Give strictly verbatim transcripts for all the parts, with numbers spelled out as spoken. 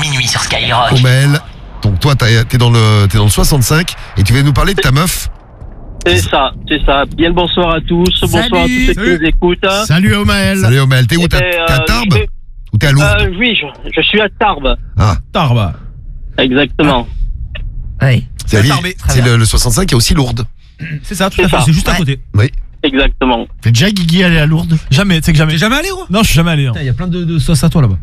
minuit sur Skyrock. Omael, donc toi t'as- t'es dans le t'es dans le soixante-cinq et tu vas nous parler de ta meuf. C'est ça, c'est ça. Bien le bonsoir à tous. Salut. Bonsoir à tous ceux qui Salut. nous écoutent. Salut Omael. Salut Omael, t'es où? Eh T'es ben, t'es à euh, Tarbes je vais- ou t'es à Lourdes? Euh, oui, je, je suis à Tarbes. Ah, Tarbes. Exactement. Oui. c'est, à la- Tarbes. c'est le, le soixante-cinq qui est aussi Lourdes. C'est ça, tout C'est à fait. ça. C'est juste à Ouais. côté. Exactement. T'es déjà Guigui allé à Lourdes? Jamais, tu sais que jamais. T'es jamais allé, gros? Non, je suis jamais allé. hein. Il y a plein de, de sauces à toi là-bas.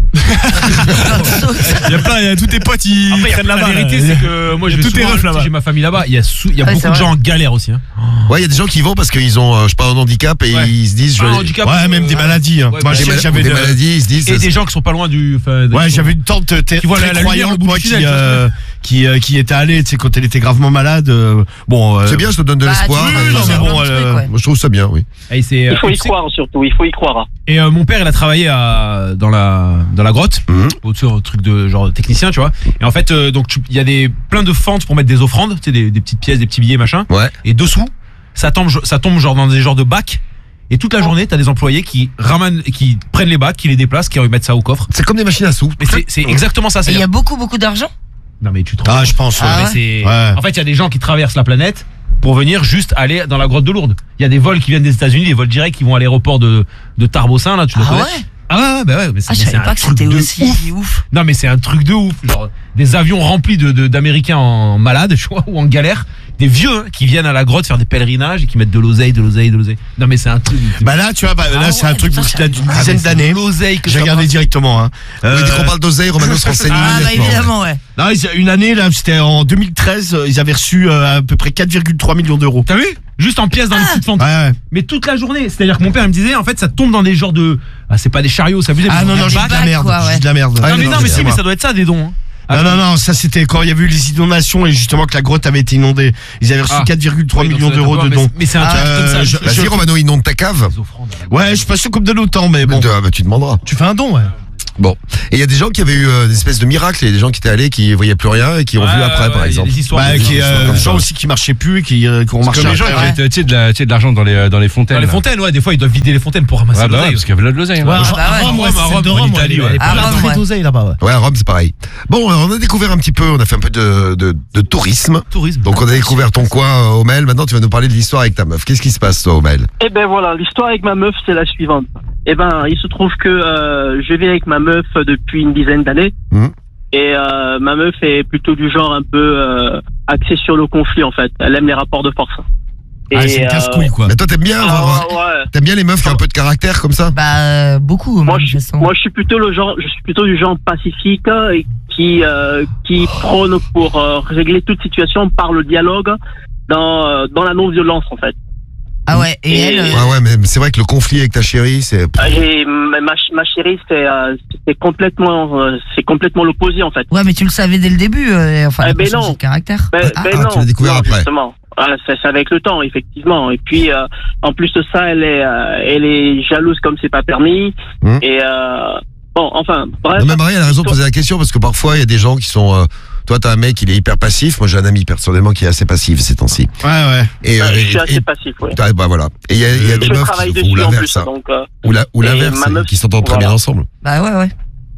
Il y a plein, il y a tous tes potes, ils Après, y a prennent plein- là-bas. la vérité, là. c'est que moi, je Il y a vais tous tes souvent, refs tu sais, là-bas. j'ai ma famille là-bas. Il y a, sou- il y a Ah, beaucoup c'est de vrai. gens en galère aussi. Hein. Ouais, il y a des gens qui y vont parce qu'ils ont, euh, je sais pas, un handicap et Ouais. ils se disent. Pas je un vais- handicap, Ouais, même euh, des maladies. hein. ouais, Moi, bah, Des, j'ai- mal- j'avais ou des de- maladies, ils se disent. Et ça- des gens qui sont pas loin du. enfin, des- Ouais, qui j'avais sont- une tante t- Qui voit la- très la lumière croyante, au bout moi, du qui, tunnel, tu vois. euh, qui, euh, qui était allée, tu sais, quand elle était gravement malade. euh, bon. euh, C'est bien, je te donne de Bah, l'espoir. tu et- peux, non, mais c'est bon, plein de euh, trucs, ouais. Moi, je trouve ça bien, oui. Et, c'est, Il faut et y tu sais- croire surtout, il faut y croire. et euh, mon père, il a travaillé à, dans, la, dans la grotte, Mhm. au-dessus, un truc de genre technicien, tu vois. Et en fait, euh, donc tu- il y a des, plein de fentes pour mettre des offrandes, tu sais, des, des petites pièces, des petits billets, machin. Ouais. Et dessous, ça tombe, ça tombe genre dans des genres de bacs. Et toute la journée, t'as des employés qui ramènent, qui prennent les bacs, qui les déplacent, qui remettent ça au coffre. C'est comme des machines à sous. Mais c'est, c'est exactement ça. Et C'est il y a beaucoup, beaucoup d'argent. non mais tu te rends Ah, compte. je pense. ouais. Ah Mais ouais. c'est- Ouais. En fait, il y a des gens qui traversent la planète pour venir juste aller dans la grotte de Lourdes. Il y a des vols qui viennent des États-Unis, des vols directs qui vont à l'aéroport de, de Tarbes-Saint, là, tu le Ah connais. ouais. Ah ouais, bah ouais, mais c'est, Ah, je mais c'est savais un pas que truc c'était de aussi ouf. ouf. Non mais c'est un truc de ouf, genre des avions remplis de, de- d'Américains en malade, tu vois, ou en galère, des vieux hein, qui viennent à la grotte faire des pèlerinages et qui mettent de l'oseille, de l'oseille, de l'oseille. Non mais c'est un truc. Bah là, tu vois, bah, là, Ah c'est un ouais, truc ça, qui ça date d'une arrive. dizaine d'années. L'oseille que J'ai ça regardé prend. directement. Hein. Oui, Euh, dès qu'on parle d'oseille, Romano se renseigne Ah, bah immédiatement. évidemment, ouais. non, ils- une année, là, c'était en deux mille treize, euh, ils avaient reçu euh, à peu près quatre virgule trois millions d'euros. T'as vu? Juste en pièces dans les petites fentes. Ouais, ouais. Mais toute la journée. C'est-à-dire que mon père il me disait en fait ça tombe dans des genres de. Ah c'est pas des chariots, ça abusé. Ah mais non, des non, j'ai bacs. de la bacs, merde. quoi, ouais. J'ai de la merde. Ah, Non mais non, non mais c'est si moi. mais ça doit être ça des dons. hein. Non, non, non, ça c'était quand il y avait eu les inondations et justement que la grotte avait été inondée. Ils avaient reçu Ah. quatre virgule trois Oui, donc millions ça doit d'euros être de mais dons. c'est- Mais c'est un truc Euh, comme ça. je- Vas-y, Romano, inonde ta cave. Les offrandes à la Ouais, je suis pas sûr comme de l'autant, mais bon. Ah, bah, tu demanderas. Tu fais un don, ouais. Bon. Et il y a des gens qui avaient eu euh, des espèces de miracles. Il y a des gens qui étaient allés, qui voyaient plus rien et qui ont Ouais, vu après, ouais, par ouais, il y a exemple. des histoires Bah, de- qui, des euh, histoires comme des ça. gens aussi qui marchaient plus et qui, euh, qui ont marché Comme les gens après. qui mettaient, tu sais, de la- tu sais, de l'argent dans les, dans les fontaines. Dans les là. fontaines, ouais, des fois ils doivent vider les fontaines pour ramasser Ouais, bah ouais, l'oseille. parce qu'il y avait de l'oseille. hein. Ouais, bah ouais. Rome, ouais, Rome, c'est Rome, de en Rome, Italie, ouais. ouais. Ah, Plein Rome, de ouais. d'oseille là-bas, ouais. Ouais, à Rome, c'est pareil. Bon, alors, on a découvert un petit peu, on a fait un peu de, de, de tourisme. Tourisme. Donc, on a découvert ton coin, euh, Omael. Maintenant, tu vas nous parler de l'histoire avec ta meuf. Qu'est-ce qui se passe, toi, Omael? Eh ben voilà, l'histoire avec ma meuf, c'est la suivante. Eh ben, il se trouve que euh, je vis avec ma meuf depuis une dizaine d'années. Mhm. Et euh, ma meuf est plutôt du genre un peu euh, axée sur le conflit, en fait. Elle aime les rapports de force. Et, Ah, c'est une euh, casse-couille, quoi. Mais toi, t'aimes bien avoir, ah, ouais. t'aimes bien les meufs qui ont un peu de caractère comme ça? Bah, euh, beaucoup, Moi, je, manifestement. moi, je suis plutôt le genre, je suis plutôt du genre pacifique euh, et qui euh, qui prône pour euh, régler toute situation par le dialogue dans euh, dans la non-violence, en fait. Ah ouais, et Et- elle. euh, Ouais, ouais, mais c'est vrai que le conflit avec ta chérie, c'est. Et ma, ma chérie, c'est euh, c'est complètement euh, c'est complètement l'opposé, en fait. Ouais, mais tu le savais dès le début. euh, Enfin, Eh elle a ben pas changé non. de caractère. Ben, Ah, ben ah, non, tu l'as découvert non, après. justement. Ah, c'est c'est avec le temps, effectivement. Et puis, euh, en plus de ça, elle est, euh, elle est jalouse comme c'est pas permis. Hum. Et euh, bon, enfin, bref. Non, mais Marie, elle a raison de poser la question parce que parfois, il y a des gens qui sont. euh, toi, t'as un mec, il est hyper passif. Moi, j'ai un ami personnellement qui est assez passif ces temps-ci. Ouais, ouais. Et, Euh, euh, je suis et- assez et- passif, oui. ah, bah voilà. Et il y a, il y a des Je meufs travaille qui, dessus ou en plus, l'inverse, hein. donc. euh, ou la- ou et l'inverse, ma meuf, qui s'entendent très voilà. bien ensemble. Bah ouais, ouais.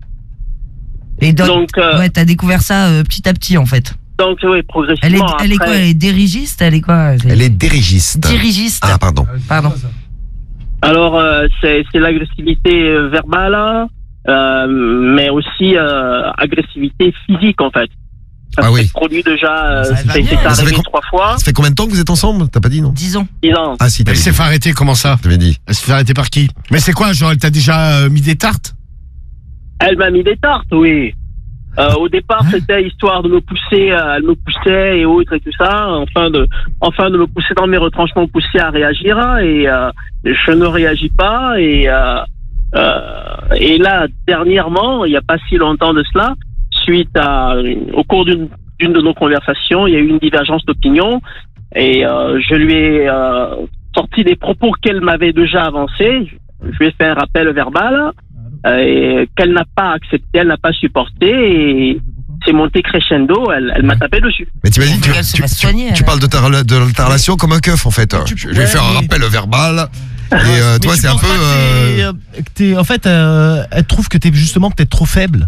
Et donc, Donc, euh, ouais, t'as découvert ça euh, petit à petit, en fait. donc oui, Elle est, progressivement. elle est après- quoi? Elle est dirigiste? Elle est quoi? Elle est dirigiste. dirigiste. Ah, pardon. Pardon. Alors, euh, c'est c'est l'agressivité euh, verbale, euh, mais aussi euh, agressivité physique, en fait. Ça Ah s'est oui. produit déjà, euh, Ça ça va a été bien. Ça fait arrivé com- trois fois. Ça fait combien de temps que vous êtes ensemble? T'as pas dit, non? Disons. dix ans. Ah, si, Elle t'avais s'est dit. fait arrêter, comment ça? T'avais dit. Elle s'est fait arrêter par qui? Mais c'est quoi, genre, elle t'a déjà euh, mis des tartes? Elle m'a mis des tartes, oui. Euh, au départ, c'était histoire de me pousser, euh, elle me poussait et autres et tout ça, enfin de, enfin de me pousser dans mes retranchements, pousser à réagir, et euh, je ne réagis pas, et euh, euh, et là dernièrement, il n'y a pas si longtemps de cela, suite à, au cours d'une d'une de nos conversations, il y a eu une divergence d'opinion, et euh, je lui ai euh, sorti des propos qu'elle m'avait déjà avancés, je lui ai fait un rappel verbal. Euh, et qu'elle n'a pas accepté, elle n'a pas supporté, et c'est monté crescendo, elle, elle m'a tapé dessus. Mais t'imagines, tu, Elle se tu, va tu, soigner, tu elle. parles de ta, rela- de ta relation comme un keuf, en fait. Tu- Je vais ouais, faire un mais- rappel verbal. Et euh, Mais toi, tu c'est un penses peu. pas que euh, t'es, euh, que t'es- en fait, euh, elle trouve que t'es justement peut-être trop faible.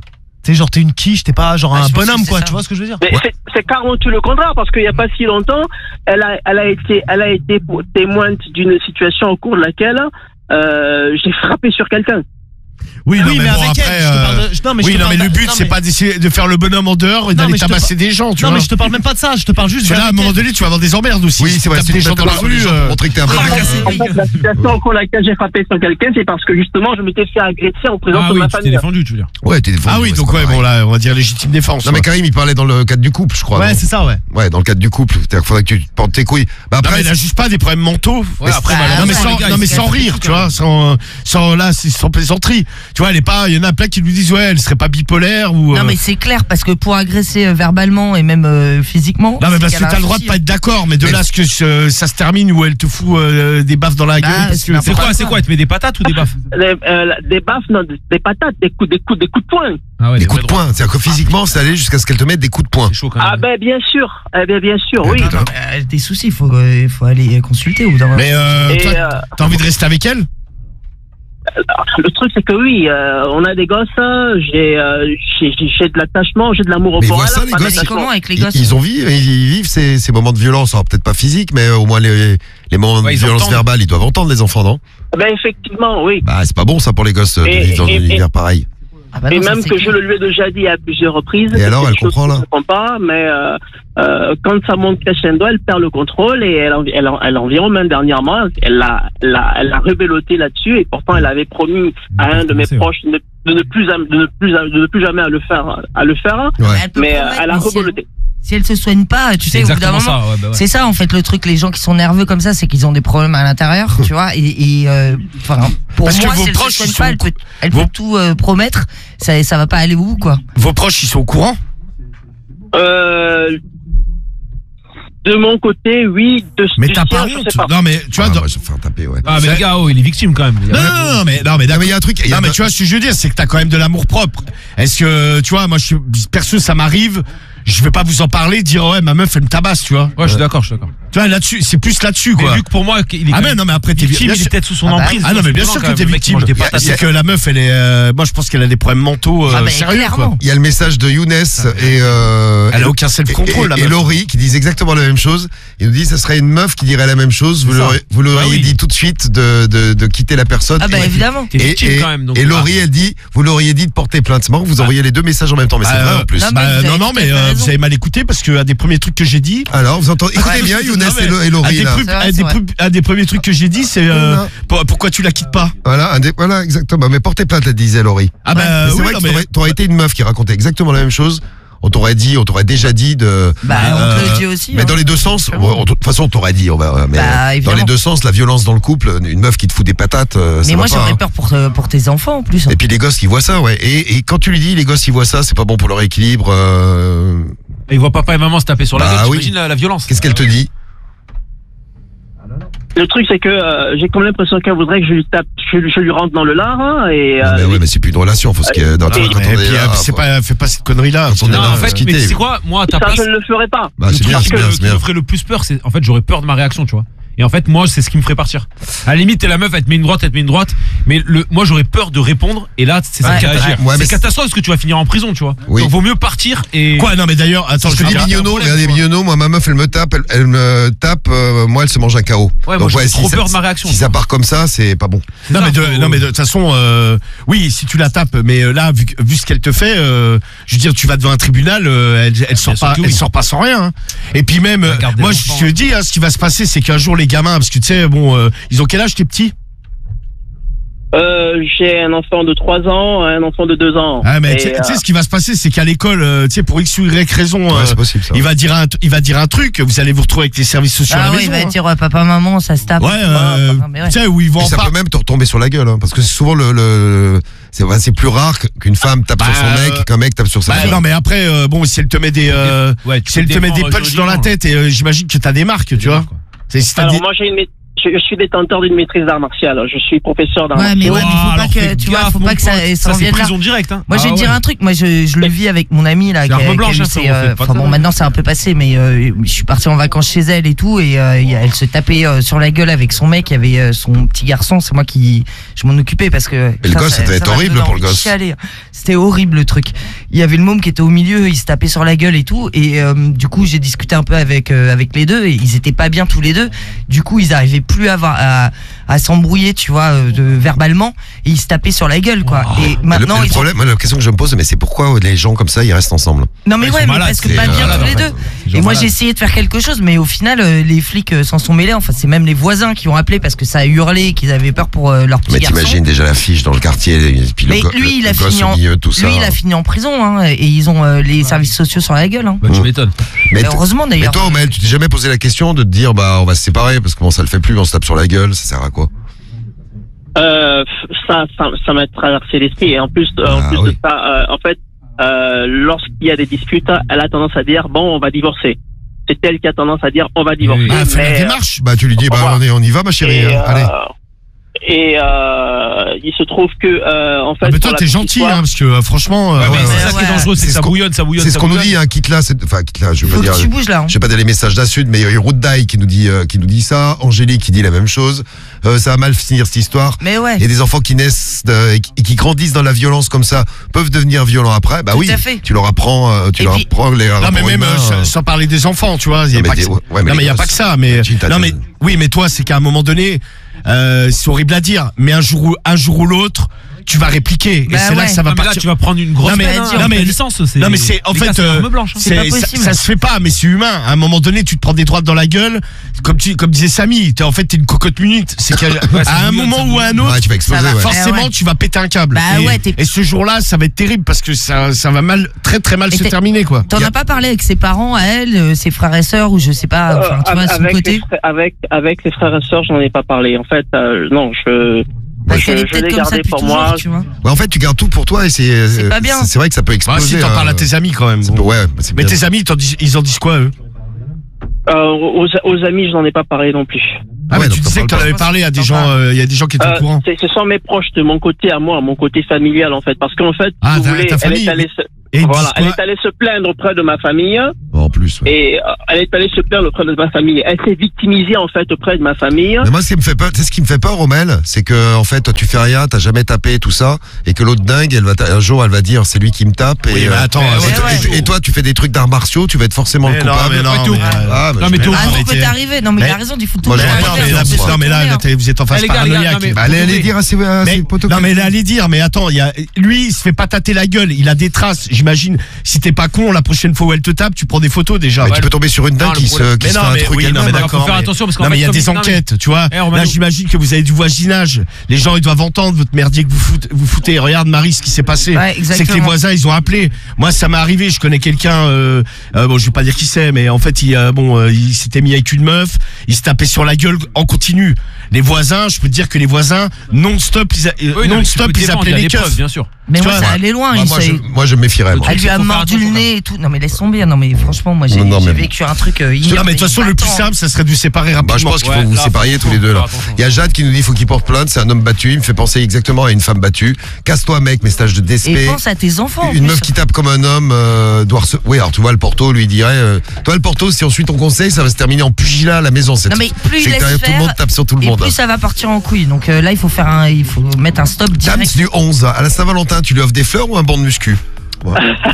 T'es genre t'es une quiche, t'es pas genre Ah, un je pense bonhomme que quoi, c'est tu ça. vois ce que je veux dire? Mais c'est- c'est carrément tout le contraire, parce qu'il n'y a pas si longtemps, elle a, elle a été, elle a été pour- témoin d'une situation au cours de laquelle euh, j'ai frappé sur quelqu'un. Oui, Oui, non, mais bon, avec après, elle, je te parle de- je- non, mais je oui, te non, mais parle le de- but, non, c'est mais- pas d'essayer de faire le bonhomme en dehors et Non, d'aller mais je te tabasser par- des gens, tu Non, vois. mais je te parle même pas de ça, je te parle juste. Parce que là, à un avec moment elle. donné, tu vas avoir des emmerdes aussi. Oui, c'est vrai, Tape c'est des gens dans la rue. Pour euh, montrer que t'es un peu. En fait, la situation au cours de laquelle j'ai frappé sur quelqu'un, c'est parce que justement, je m'étais fait agresser en présence Ah de oui, ma tu t'es famille. défendu, tu veux dire. Ouais, t'es défendu. Ah oui, ouais, donc c'est ouais, pareil. bon là, on va dire légitime défense. Non, mais ouais. Karim, il parlait dans le cadre du couple, je crois. Ouais, non c'est ça, ouais. Ouais, dans le cadre du couple. C'est-à-dire qu'il faudrait que tu te portes tes couilles. Bah Non, après, mais il a juste pas des problèmes mentaux. Ouais, après, bah, Non mais ouais, sans, les gars, non ils mais se sans cassent rire, tout, tu hein. vois, sans, sans là, c'est sans plaisanterie. Tu vois, elle est pas, il y en a plein qui lui disent ouais, elle serait pas bipolaire ou. Non euh, mais c'est clair parce que pour agresser euh, verbalement et même euh, physiquement. Non mais c'est parce que qu'elle a t'as un le droit de souci, pas être d'accord, mais de Mais- là à ce que euh, ça se termine où elle te fout euh, des baffes dans la Bah, gueule parce c'est que C'est quoi, c'est quoi? Elle te met des patates ou des baffes? Les- euh, des baffes, non, des, des patates, des coups, des coups, des coups de poing. Ah ouais, des des coups de vrais droits. poing. C'est-à-dire que physiquement, c'est allé jusqu'à ce qu'elle te mette des coups de poing. C'est chaud quand même. Ah ben bien sûr, eh ben bien sûr, Eh oui. putain. Non, mais, euh, des soucis, faut, euh, faut aller consulter au bout d'un moment. Mais euh, Et, toi, euh, t'as envie de rester avec elle? Le truc c'est que oui, euh, on a des gosses, hein, j'ai, euh, j'ai, j'ai j'ai de l'attachement, j'ai de l'amour au Mais ils corps. voient ça, les pas gosses, C'est d'attachement. comment avec les Ils, gosses ils ont vivent, ils vivent ces, ces moments de violence. Alors peut-être pas physique, mais au moins les, les moments Ouais, de ils violence entendent. verbale, ils doivent entendre les enfants, non? Ben effectivement, oui. Bah c'est pas bon ça pour les gosses euh, de Et- vivre dans et- un et- univers pareil. Ah bah Et non, ça, même c'est que clair. je le lui ai déjà dit à plusieurs reprises. Et c'est alors, quelque elle chose comprend, que là je comprends pas, mais euh, euh, quand ça monte crescendo, elle perd le contrôle et elle, en- elle, en- elle environ même dernièrement, elle a, elle a, elle a rebelloté là-dessus et pourtant elle avait promis à un de mes commencer, ouais. proches de, de ne plus, am- de ne plus, de ne plus jamais à le faire, à le faire. Ouais. Elle peut Mais euh, promettre, elle a mais si elle- rebelloté. Si elle se soigne pas, tu C'est sais, au bout d'un exactement moment. ça. Ouais, bah ouais. C'est ça en fait le truc, les gens qui sont nerveux comme ça, c'est qu'ils ont des problèmes à l'intérieur, tu vois. Et, et euh, enfin, pour Parce que moi, vos si elle proches, se soigne ils pas, sont- elle peut, elle vos- peut tout euh, promettre, ça, ça va pas aller au bout, quoi. Vos proches, ils sont au courant? Euh, de mon côté, oui. De, Mais du t'as sien, pas je honte? sais pas. Non mais tu vois, Ah, dans- moi, je vais faire taper, ouais. Ah, mais C'est- le gars, oh, il est victime quand même. Il y a non, rien- non, non, mais non, mais Non, d'accord. mais il y a un truc. il y a Non mais un- tu vois ce que je veux dire, c'est que t'as quand même de l'amour propre. Est-ce que tu vois, moi je suis perso, ça m'arrive, je vais pas vous en parler, dire ouais ma meuf elle me tabasse, tu vois. Ouais, je suis d'accord, je suis d'accord. Tu vois là-dessus, c'est plus là-dessus Mais quoi. vu que pour moi, il est Ah quand mais même non mais après t'es victime, bien il est sûr- peut-être sous son Ah bah, emprise. Ah non mais bien C'est sûr quand que t'es même, le mec qui victime. mange des Il y a- patates. il y a- C'est que la meuf elle est, euh, moi je pense qu'elle a des problèmes mentaux euh, Ah bah, sérieux quoi. clairement. Il y a le message de Younes et euh, Elle a et- aucun self-control, et- la et, meuf. Laurie qui disent exactement la même chose. Ils nous disent ça serait une meuf qui dirait la même chose. Vous C'est ça. l'aurez- vous l'auriez Bah oui. dit tout de suite de, de, de quitter la personne. Ah bah Et- évidemment. T'es Et, victime et- quand même. donc, et voilà. Laurie, elle dit, vous l'auriez dit de porter plainte. C'est marrant que vous envoyez les deux messages en même temps, mais c'est Bah, vrai euh, en plus. non, mais Bah, vous avez non non tout mais à fait euh, raison. vous avez mal écouté parce que un des premiers trucs que j'ai dit. Alors, vous entendez, écoutez Ouais, bien, je- Younes Non, mais et, Lo- et un Laurie des, là. plus- C'est vrai, un des c'est vrai. plus- un des premiers trucs que j'ai dit c'est euh, pour- pourquoi tu la quittes pas. Voilà, un des- voilà, exactement. Mais portez plainte, elle disait Laurie. Ah bah Mais oui, c'est vrai non, que mais- t'aurais- t'aurais été une meuf qui racontait exactement la même chose. On t'aurait dit, on t'aurait déjà dit de. Bah, euh, on te le dit aussi. Mais hein. dans les deux sens, bon, de toute façon, on t'aurait dit, on va. Mais Bah, euh, dans évidemment. les deux sens, la violence dans le couple, une meuf qui te fout des patates, euh, ça Mais va moi pas, j'aurais hein. peur pour, euh, pour tes enfants en plus. Et puis les gosses qui voient ça, ouais. Et, et quand tu lui dis, les gosses qui voient ça, c'est pas bon pour leur équilibre. euh, Et il voit papa et maman se taper sur la Bah gueule. oui. T'imagines la, la violence. Qu'est-ce qu'elle te dit? Le truc, c'est que euh, j'ai comme l'impression qu'elle voudrait que je lui tape, je, lui- je lui rentre dans le lard, hein, et Non, mais euh, ouais, mais c'est plus une relation, faut ce qu'il y a dans Et- quand Et on est puis, là, euh, c'est faut- pas, fais pas cette connerie là. Quand on est Non, là, en faut fait, se mais quitter. c'est quoi, moi, à ta ça, place, je ne le ferai pas. Bah, le c'est truc bien, c'est que- bien, c'est qui me bien. ferait le plus peur, c'est en fait j'aurais peur de ma réaction, tu vois. Et en fait, moi, c'est ce qui me ferait partir. À la limite, t'es la meuf, elle te met une droite, elle te met une droite, mais le, moi, j'aurais peur de répondre. Et là, c'est ça Ouais, qui réagir. ouais, mais c'est c'est- catastrophe parce que tu vas finir en prison, tu vois. Oui. Donc, vaut mieux partir et. Quoi, non mais d'ailleurs, attends, Je je te vais dis dire- Mignonneau, problème, regardez tu vois. Mignonneau, moi ma meuf elle me tape, elle, elle me tape, euh, moi elle se mange un K O. Ouais, moi, Donc j'ai ouais, trop si peur ça- de ma réaction. Si ça part comme ça, c'est pas bon. Non ça, mais, de, faut- non mais de toute façon, euh, oui, si tu la tapes, mais euh, là, vu, que- vu ce qu'elle te fait, euh, je veux dire, tu vas devant un tribunal, euh, elle, elle sort sûr pas, que elle oui. sort pas sans rien. hein. Et puis même, euh, Regarde des moi, enfants. je te dis, hein, ce qui va se passer, c'est qu'un jour les gamins, parce que tu sais, bon, euh, ils ont quel âge tes petits? Euh, j'ai un enfant de trois ans, un enfant de deux ans. Ah mais Et, tu sais- euh, tu sais, ce qui va se passer, c'est qu'à l'école, euh, tu sais, pour X ou Y raison, Ouais, euh, c'est possible ça. il va dire un, il va dire un truc, vous allez vous retrouver avec les services sociaux à Ah la oui, maison. il va hein. dire ouais, papa, maman, ça se tape. Ouais, euh, Ouais, mais ouais. tu sais, où ils vont Et en ça par- peut même te retomber sur la gueule, hein, parce que c'est souvent le, le c'est ouais, c'est plus rare qu'une femme tape sur Bah, son mec euh, qu'un mec tape sur sa Bah, femme. non mais après, euh, bon, si elle te met des, euh, Ouais, tu si elle peux te met des défendre punchs dans la juridiquement, tête, et euh, j'imagine que t'as des marques, tu vois. quoi. C'est si t'as alors des- moi j'ai une, mé- je, je suis détenteur d'une maîtrise d'art martial. Je suis professeur d'art Ouais, mais martial. ouais, mais faut Oh, pas alors que, fais tu vois, gaffe, faut mon pas que ça, pote. ça Ça, en c'est vienne là. prison directe, hein. Moi, je vais Ah te dire ouais. un truc. Moi, je, je le vis avec mon amie là. C'est qui a- arme qui a blanche, eu hein, ses, frérot, euh, faites pas enfin, ça. bon, maintenant c'est un peu passé, mais euh, je suis parti en vacances chez elle et tout, et euh, y a- elle se tapait euh, sur la gueule avec son mec, il y avait euh, son petit garçon. C'est moi qui, je m'en occupais parce que. le putain, gosse, ça devait être m'a horrible donné pour le envie de gosse. chialer. C'était horrible le truc. Il y avait le môme qui était au milieu, il se tapait sur la gueule et tout, et euh, du coup j'ai discuté un peu avec euh, avec les deux, et ils étaient pas bien tous les deux. Du coup ils arrivaient plus à avoir, à, à s'embrouiller, tu vois, euh, de, verbalement, et ils se tapaient sur la gueule, quoi. Et Le, maintenant le ils sont- problème, moi, la question que je me pose, mais c'est pourquoi les gens comme ça, ils restent ensemble. non mais Ils ouais, sont mais malades, parce que c'est, pas euh, bien malade, tous les en fait. deux. Ils sont Et moi malades. j'ai essayé de faire quelque chose, mais au final euh, les flics euh, s'en sont mêlés. Enfin c'est même les voisins qui ont appelé parce que ça a hurlé, qu'ils avaient peur pour euh, leur petit Mais garçon. t'imagines déjà l'affiche dans le quartier, et puis Mais le, go- lui, le- il a le gosse fini au en, milieu, tout ça. lui, il a fini en prison, hein, et ils ont euh, les services sociaux sur la gueule. Hein. Bah, tu m'étonnes. Mais, Et t- heureusement mais d'ailleurs. toi, Omel, tu t'es jamais posé la question de te dire, bah, on va se séparer parce que bon, ça le fait plus, on se tape sur la gueule, ça sert à quoi? Euh, ça, ça, ça m'a traversé l'esprit. Et en plus, euh, en Ah, plus oui. de ça, euh, en fait, euh, lorsqu'il y a des disputes, elle a tendance à dire bon, on va divorcer. C'est elle qui a tendance à dire on va divorcer. Oui. Ah, fais la mais, démarche. Bah, tu lui dis, bah, Voilà. on, est, on y va, ma chérie, et, hein, euh, allez. et euh, il se trouve que euh, en fait. Ah, mais pour toi, la t'es petite gentil, histoire- hein, parce que euh, franchement. euh, Ouais, mais ouais, c'est ouais. ça qui est Ouais. dangereux, c'est C'est que ce ça qu'on- bouillonne, ça bouillonne. C'est ce ça qu'on nous bouillonne. dit, hein, quitte là, c'est- enfin, quitte là, je veux Faut pas que dire. tu bouges là. hein. Je sais pas des messages d'insultes, mais il y a eu Route Dai qui nous dit, euh, qui nous dit ça, Angélique qui dit la même chose. Euh, ça va mal finir cette histoire. Mais ouais. Et des enfants qui naissent de- et qui- et qui grandissent dans la violence comme ça peuvent devenir violents après. Bah Tout oui, à fait. tu leur apprends, euh, tu Et leur puis- apprends les Non mais rapports même humains, euh, euh, sans- sans parler des enfants, tu vois, il y a Non, mais pas des- que... ouais, mais non mais il y a les pas que gosses, ça, mais tu- t'as- non mais oui, mais toi c'est qu'à un moment donné, euh, c'est horrible à dire, mais un jour ou un jour ou l'autre, tu vas répliquer et Bah c'est là ouais. que ça va Non, mais là, partir. tu vas prendre une grosse Non, mais- peine, hein, non, mais- ta licence. c'est- Non mais c'est en les fait gars, c'est euh, arme blanche, hein. C'est pas c'est- ça, possible. ça se fait pas, mais c'est humain. À un moment donné, tu te prends des droites dans la gueule, comme tu comme disait Samy, t'es en fait t'es une cocotte minute. C'est qu'à Ouais, ça à un bouillonne, moment ça ou à un autre, Ouais, tu vas exploser, Ça va ouais. faire- forcément Eh ouais. tu vas péter un câble. Bah et, ouais, t'es- et ce jour-là, ça va être terrible parce que ça ça va mal, très très mal Et se t'es- terminer quoi. T'en as pas parlé avec ses parents, à elle, euh, ses frères et sœurs, ou je sais pas, enfin, tu Euh, vois, à son avec, côté. les frères, avec avec les frères et sœurs, j'en ai pas parlé. En fait, euh, non, je Parce je, qu'elle est je peut-être l'ai comme ça gardé depuis pour toujours, moi. tu vois. Ouais, en fait, tu gardes tout pour toi et c'est. C'est pas bien. C'est vrai que ça peut Bah, exploser. si t'en hein. parles à tes amis quand même. Ça bon. peut- Ouais, c'est Mais bien. tes amis, ils t'en disent- ils en disent quoi eux? Euh, aux, aux amis, je n'en ai pas parlé non plus. Ah, Ouais, mais donc tu t'en disais que parles t'en pas. avais parlé à des T'en gens, parles. euh, il y a des gens qui étaient Euh, au courant. c'est- ce sont mes proches de mon côté à moi, mon côté familial en fait, parce qu'en fait, Ah, si vous ta- voulez, ta elle famille, est allée se, Et ils voilà, disent elle quoi est allée se plaindre auprès de ma famille En plus. ouais. et euh, elle est allée se plaindre auprès de ma famille. Elle s'est victimisée en fait auprès de ma famille. Mais moi, ce qui me fait peur, c'est ce qui me fait peur, Romel, c'est que en fait, toi, tu fais rien, t'as jamais tapé tout ça, et que l'autre dingue, elle va ta- un jour, elle va dire, c'est lui qui me tape. Oui, et, mais euh, attends, et, euh, toi- ouais, et- et toi, tu fais des trucs d'arts martiaux, tu vas être forcément Mais le non, coupable. mais non, Ouais, tout. mais, euh, Ah, mais Non, je- mais tout. Ah, tout arrêtez. peut arriver. Non, mais Mais- il a raison, il faut tout Moi, le j'aurais temps pas- non, faire, mais là, ça vous, peut non, mais là, tourner, là, hein. t'es- vous êtes en face Eh, les gars, les gars, paranoïaque. non, mais- Bah, allez, allez dire à ses, à Mais- ses potos. non mais elle allait dire, mais attends, il y a, lui il se fait pas tâter la gueule, il a des traces, j'imagine. Si t'es pas con, la prochaine fois où elle te tape, tu prends des photos déjà. Mais Ouais, tu peux tomber sur une dingue Non, le qui se, problème- qui mais se non, fait un mais truc oui, non, elle-même. mais Alors, d'accord. faut faire mais- attention parce qu'en non, mais fait, il y a comme des il- non, mais- enquêtes, tu vois. Eh, Romano. Là, j'imagine que vous avez du voisinage. Les gens, ils doivent entendre votre merdier que vous foutez. Vous foutez. Regarde, Marie, ce qui s'est passé. Ouais, c'est que les exactement. voisins, ils ont appelé. Moi, ça m'est arrivé. Je connais quelqu'un. Euh, euh, bon, je vais pas dire qui c'est, mais en fait, il, euh, bon, euh, il s'était mis avec une meuf. Il se tapait sur la gueule en continu. Les voisins, je peux te dire que les voisins, non-stop, ils, a- euh, Oui, non, mais tu non-stop, peux te ils défendre, appelaient il y a les des preuves, keufs. bien sûr. Mais Tu moi, vois, ça ouais. allait loin. Bah, il moi, s'est- je, moi, je me méfierais. moi. Elle lui a Faut faire mordu le attention, nez et tout. Non, mais laisse tomber. Non, mais franchement, moi, j'ai Non, non, j'ai mais- vécu un truc. euh, Non, hier, mais de toute façon, le plus attends. simple, ça serait de vous séparer rapidement. Bah, je pense qu'il faut Ouais, vous là, séparer faut- tous les deux là. faut faire attention. Il y a Jade qui nous dit faut qu'il porte plainte, c'est un homme battu, il me fait penser exactement à une femme battue. Casse-toi mec, message de D S Et P. pense à tes enfants. en Une plus. meuf qui tape comme un homme euh, doit rece- Oui, alors tu vois, le Porto lui dirait euh, toi, le Porto, si on suit ton conseil, ça va se terminer en pugilat à la maison. Cette... Non, mais plus il c'est que laisse derrière, tout le faire, monde tape sur tout le Et monde. plus ça va partir en couille. Donc euh, là, il faut faire un, il faut mettre un stop Dams direct. du onze, à la Saint-Valentin, tu lui offres des fleurs ou un banc de muscu? Ouais.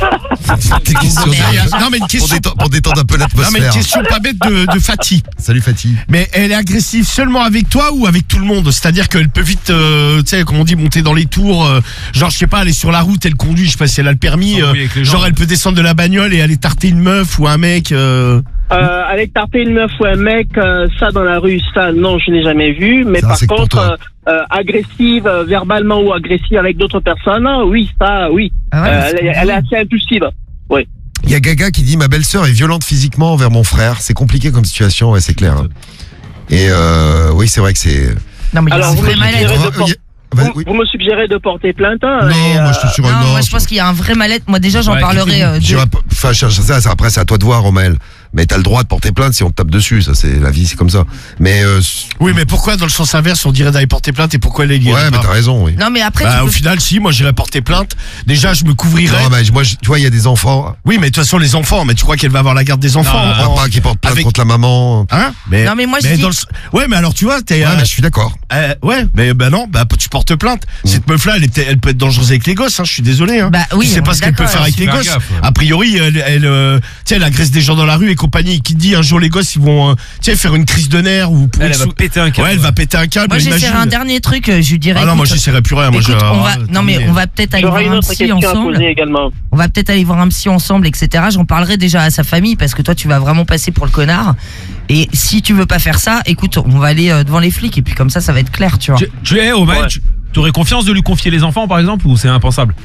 Des questions Non, mais- de- Non, mais une pour, question. détendre, pour détendre un peu Non, mais une l'atmosphère. question pas bête de, de Fatih. Salut Fatih. Mais elle est agressive seulement avec toi ou avec tout le monde? C'est-à-dire qu'elle peut vite, euh, tu sais, comme on dit, monter dans les tours. euh, genre, je sais pas, elle est sur la route, elle conduit, je sais pas si elle a le permis. S'embrouiller euh, avec les gens. genre, elle peut descendre de la bagnole et aller tarter une meuf ou un mec. euh, Euh, aller taper une meuf ou un mec, euh, ça dans la rue, ça non, je n'ai jamais vu. Mais Ça, par c'est que pour contre, toi. euh, euh, agressive, euh, verbalement ou agressive avec d'autres personnes, euh, oui, ça, oui. Ah ouais, Euh, mais c'est elle, est- elle est assez impulsive. Il y a Gaga qui dit ma belle-sœur est violente physiquement envers mon frère. C'est compliqué comme situation, ouais, c'est clair. hein. Et euh, oui, c'est vrai que c'est. Non, mais il y a Alors, un vous vrai me mal-être. suggérez de Euh, porter- il y a- bah, Vous, oui. vous me suggérez de porter plainte. hein, Non, et, moi euh, je te suis Non, non, moi je je pense qu'il y a un vrai mal-être. Moi déjà, j'en Ouais, parlerai. euh, de- J'irai pas- Enfin, ça, ça, après, c'est à toi de voir, Romaël. Mais t'as le droit de porter plainte si on te tape dessus, ça c'est la vie, c'est comme ça. Mais euh, Oui, mais pourquoi dans le sens inverse on dirait d'aller porter plainte et pourquoi elle est liée? ouais, mais t'as raison, oui. Non, mais après, Bah, tu au peux- final, si, moi j'irais porter plainte. Déjà, je me couvrirais. Non, mais moi, je- tu vois, il y a des enfants, Oui, mais de toute façon, les enfants, mais tu crois qu'elle va avoir la garde des enfants? un en- papa qui porte plainte avec- contre la maman. Hein? Mais, Non, mais moi, je mais dis- dans le- Ouais, mais alors tu vois, t'es. Ouais, euh, mais je suis d'accord. euh, ouais, mais bah non, bah tu portes plainte. Cette meuf-là, elle, est peut- elle peut être dangereuse avec les gosses, hein, je suis désolé. Hein. Bah oui, tu sais on pas est ce qu'elle peut d'accord, faire avec les super gosses. gaffe, ouais. A priori, elle, elle, euh, tu sais, elle agresse des gens dans la rue et compagnie. Qui dit un jour les gosses, ils vont, euh, tu sais, faire une crise de nerfs ou pour Elle, une elle va sou- péter un câble. Ouais, elle va péter un câble. Moi, imagine. j'essaierai un dernier truc, euh, je lui dirais. Ah non, moi écoute, j'essaierai plus rien. Moi, écoute, je- on va, ah, non, mais terminé. on va peut-être aller J'aurais voir une un autre psy question à ensemble. poser également. On va peut-être aller voir un psy ensemble, et cetera. J'en parlerai déjà à sa famille parce que toi, tu vas vraiment passer pour le connard. Et si tu veux pas faire ça, écoute, on va aller euh, devant les flics et puis comme ça, ça va être clair, tu vois. Tu, tu es, Oman, Ouais. tu aurais confiance de lui confier les enfants, par exemple, ou c'est impensable?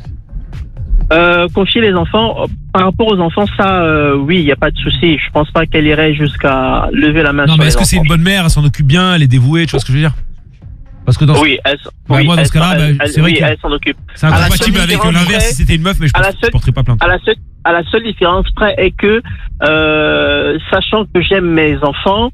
Euh, confier les enfants, euh, par rapport aux enfants, ça, euh, oui, il n'y a pas de souci. Je pense pas qu'elle irait jusqu'à lever la main Non, sur mais les est-ce que c'est enfants. une bonne mère? Elle s'en occupe bien, elle est dévouée, tu vois ce que je veux dire? Parce que dans ce- Oui, elle, s- Bah, oui, moi, dans elle ce cas-là, s'en- bah, elle- elle- c'est vrai oui, que- elle s'en occupe. c'est à la incompatible seule avec différence l'inverse près- si c'était une meuf, mais je, à la pense- je seule- porterai pas plainte. À la seule, à la seule différence près est que, euh, sachant que j'aime mes enfants,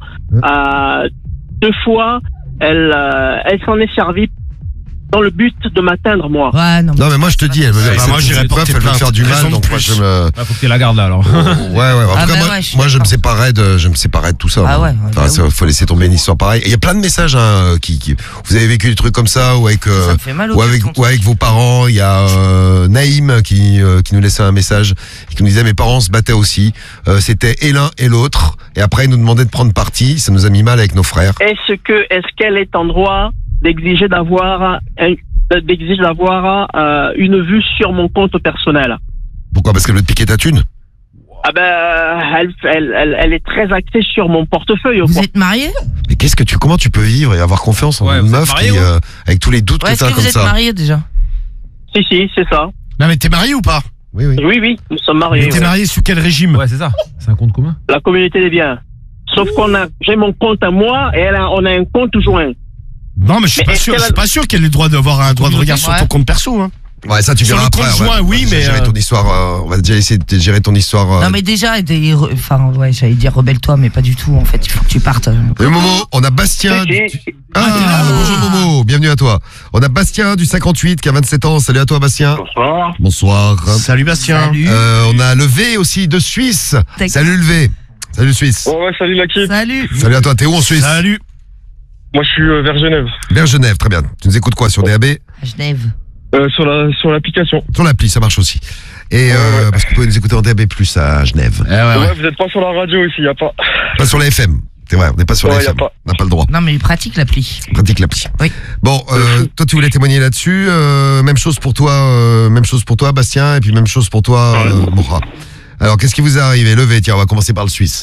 euh, deux fois, elle, euh, elle s'en est servie dans le but de m'atteindre moi. Ouais, non, mais- Non, mais moi, je te dis, elle me, Bah, cette- moi, j'irais cette meuf, porter elle veut me plainte. faire du mal, Raison de donc moi, plus. je me. Ah, faut que tu la gardes là alors. Ouais, ouais. En Ah tout cas, bah moi, ouais, je suis moi, je me d'accord. séparais de, je me séparais de tout ça. Ah moi. ouais, ouais, Enfin, bah ça, oui. faut laisser tomber une histoire pareille. Et il y a plein de messages, hein, qui, qui, vous avez vécu des trucs comme ça, ou avec, euh, Ça me fait mal au ou cœur, avec, ton ou truc. avec vos parents. Il y a euh, Naïm qui, euh, qui nous laissait un message et qui nous disait mes parents se battaient aussi. Euh, C'était et l'un et l'autre. Et après, ils nous demandaient de prendre parti. Ça nous a mis mal avec nos frères. Est-ce que, est-ce qu'elle est en droit d'exiger d'avoir un, d'exiger d'avoir euh, une vue sur mon compte personnel? Pourquoi? Parce qu'elle veut te piquer ta thune. Ah ben, elle, elle, elle, elle est très axée sur mon portefeuille. Au Vous fond. êtes mariés? Mais qu'est-ce que tu, comment tu peux vivre et avoir confiance en Ouais, une vous êtes meuf mariés, qui, ouais. euh, avec tous les doutes Ouais, que est-ce t'as que comme vous êtes ça? mariés déjà? Si, si, c'est ça. Non, mais t'es marié ou pas? Oui, oui. Oui, oui, nous sommes Mais mariés. t'es ouais. marié sous quel régime? Ouais, c'est ça. C'est un compte commun. La communauté des biens. Sauf qu'on a, j'ai mon compte à moi et elle a, on a un compte joint. Non, mais je suis Mais pas est-ce sûr. qu'elle Je a- suis pas sûr qu'elle ait le droit d'avoir un droit de regard sur Ouais. ton compte perso. Hein. Ouais, ça tu Sur verras le compte après. on va- joint, oui, on va mais, gérer euh, ton histoire. euh, on va déjà essayer de gérer ton histoire. euh. Non, mais déjà, des re- enfin, ouais, j'allais dire rebelle-toi, mais pas du tout, en fait, il faut que tu partes. Et Momo, on a Bastien. Si, du- si. Ah, bonjour Momo, bienvenue à toi. On a Bastien du cinquante-huit qui a vingt-sept ans. Salut à toi Bastien. Bonsoir. Bonsoir. Salut Bastien. Salut. Euh, on a le V aussi de Suisse. Tac. Salut le V. Salut le Suisse. Ouais, ouais, salut l'équipe. Salut. Salut à toi. T'es où en Suisse? Salut. Moi, je suis euh, vers Genève. Vers Genève, très bien. Tu nous écoutes quoi sur D A B? À Genève. Euh, sur la sur l'application. Sur l'appli, ça marche aussi. Et euh, parce que vous pouvez nous écouter en D A B plus à Genève. Eh ouais, ouais. Ouais, vous êtes pas sur la radio ici, y a pas. Pas sur la F M. C'est vrai, on n'est pas sur la Ouais, y a F M. pas. On n'a pas le droit. Non, mais il pratique l'appli. On pratique l'appli. Oui. Bon, euh, toi tu voulais témoigner là-dessus. euh, même chose pour toi, euh, même chose pour toi, Bastien, et puis même chose pour toi, euh, Moura. Alors, qu'est-ce qui vous est arrivé? Levez, tiens, on va commencer par le Suisse.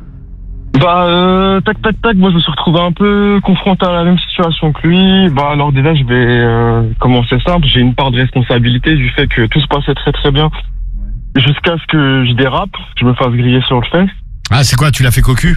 Bah, euh, tac, tac, tac, moi je me suis retrouvé un peu confronté à la même situation que lui. Bah, alors déjà, je vais euh, commencer simple. J'ai une part de responsabilité du fait que tout se passait très très bien. Jusqu'à ce que je dérape, que je me fasse griller sur le fait. Ah, c'est quoi? Tu l'as fait cocu?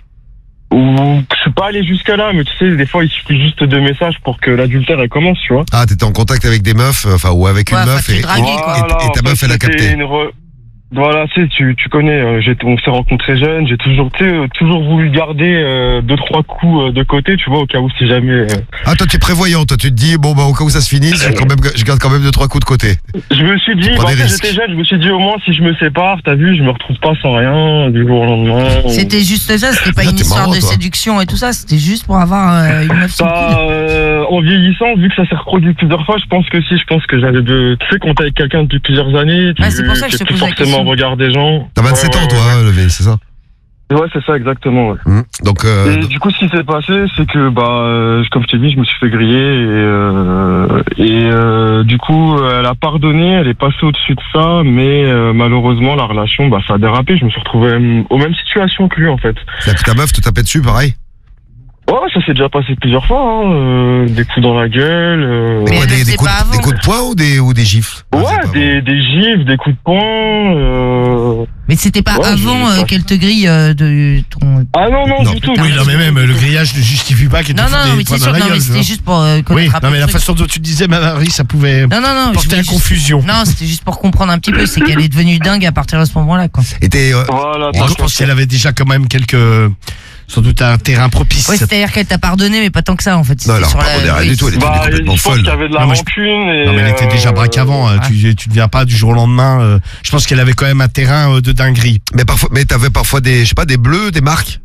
Ou je suis pas allé jusqu'à là, mais tu sais, des fois il suffit juste de messages pour que l'adultère elle commence, tu vois. Ah, t'étais en contact avec des meufs, euh, enfin, ou avec Ouais, une enfin, meuf, tu et, draguais, quoi. et- et ta en meuf, fait, elle a c'était capté. une re- Voilà, tu sais, tu, tu connais, euh, j'ai, on s'est rencontrés jeunes, j'ai toujours, tu sais, euh, toujours voulu garder euh, deux, trois coups euh, de côté, tu vois, au cas où si jamais... euh, Ah, toi, tu es prévoyant, toi, tu te dis, bon, bah, au cas où ça se finisse, je, quand même, je garde quand même deux, trois coups de côté. Je me suis dit, prends bah, des quand risques. j'étais jeune, je me suis dit, au moins, si je me sépare, t'as vu, je me retrouve pas sans rien, du jour au lendemain. C'était juste ça, c'était pas Ah, une t'es histoire marrant, de toi. séduction et tout ça, c'était juste pour avoir euh, une meuf sous le Ça, coude. euh, en vieillissant, vu que ça s'est reproduit plusieurs fois, je pense que si, je pense que j'avais de... Tu sais, quand t'es avec quelqu'un depuis plusieurs années, tu Ouais, c'est pour ça que je te plus pose la forcément question. au regard des gens. T'as vingt-sept Ouais, ans, toi, ouais, hein, Levé, c'est ça? Ouais, c'est ça, exactement, ouais. Hum. Donc, euh, Et du coup, ce qui s'est passé, c'est que, bah, euh, comme je t'ai dit, je me suis fait griller et, euh, et euh, du coup, elle a pardonné, elle est passée au-dessus de ça, mais euh, malheureusement, la relation, bah, ça a dérapé. Je me suis retrouvé euh, aux mêmes situations que lui, en fait. c'est-à-dire que ta meuf te tapait dessus, pareil? Ouais, ça s'est déjà passé plusieurs fois, hein. euh, des coups dans la gueule. Euh... Mais Quoi, elle des, le des, faisait coups, pas de- des avant. coups de poing ou des, ou des gifles? Ah, c'est Ouais, pas des, des gifles, des coups de poing. Euh... Mais c'était pas Ouais, avant je- euh, qu'elle te grille euh, de ton. Ah non, non, Non. du tout. Oui, non, mais même le grillage ne justifie pas qu'elle te Non, foute non, des mais poings c'est dans sûr, la non, mais gueule, tu c'était vois. juste pour euh, Oui, connaître un peu non, mais le la truc. façon dont tu disais, Marie, ça pouvait Non, non, non, je porter voulais à juste- confusion. Non, c'était juste pour comprendre un petit peu, c'est qu'elle est devenue dingue à partir de ce moment-là, quoi. Et t'es, euh, Voilà, Moi, je pense qu'elle avait déjà quand même quelques, sans doute un terrain propice. Ouais, c'est-à-dire qu'elle t'a pardonné, mais pas tant que ça, en fait. Non, C'était elle a sur pas la- pardonné, rien oui, du tout, elle était Bah, complètement je pense folle. qu'il y avait de la Non, mais je- rancune. Et, Non, mais elle était déjà braque avant. euh, Ah. Tu, tu ne viens pas du jour au lendemain. euh, je pense qu'elle avait quand même un terrain euh, de dinguerie. Mais parfois, mais t'avais parfois des, je sais pas, des bleus, des marques.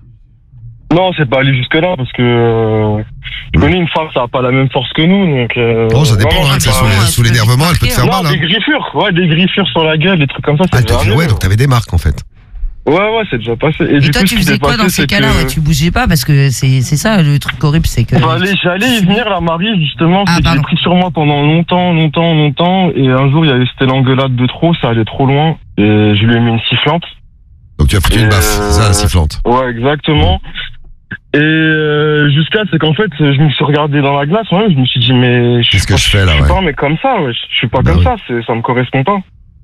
Non, c'est pas allé jusque-là parce que euh, je connais une femme, ça a pas la même force que nous, donc. Euh, Bon, ça dépend, vraiment, hein, c'est que ça pas- sous, ouais, les- tu sous peux l'énervement, vite elle peut te faire Non, mal. des Hein. griffures, ouais, des griffures sur la gueule, des trucs comme ça. Ah, c'est elle te déjà fait, ouais, arrivé. donc t'avais des marques en fait. Ouais, ouais, c'est déjà passé. Et, Et du toi, coup, tu ce qui faisais s'est quoi passé, dans ces c'est cas-là? que- Ouais, tu bougeais pas parce que c'est c'est ça le truc horrible, c'est que. J'allais, j'allais y venir, la Marie, justement, Ah, c'est que j'ai pardon. pris sur moi pendant longtemps, longtemps, longtemps, et un jour, il y avait, c'était l'engueulade de trop, ça allait trop loin, et je lui ai mis une sifflante. Donc tu as foutu une Et baffe, euh, c'est ça la sifflante. Ouais, exactement. Et euh, jusqu'à, c'est qu'en fait, je me suis regardé dans la glace, ouais, je me suis dit, mais je suis Qu'est-ce que pas- je fais, là, Je suis ouais. pas un mec comme ça, ouais, je suis pas Bah comme oui. ça, c'est, ça me correspond pas.